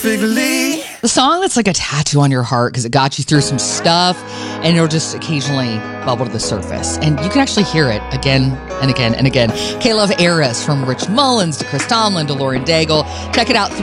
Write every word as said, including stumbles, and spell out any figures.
perfectly. The song that's like a tattoo on your heart because it got you through some stuff, and it'll just occasionally bubble to the surface. And you can actually hear it again and again and again. K-Love Eras, from Rich Mullins to Chris Tomlin to Lauren Daigle. Check it out.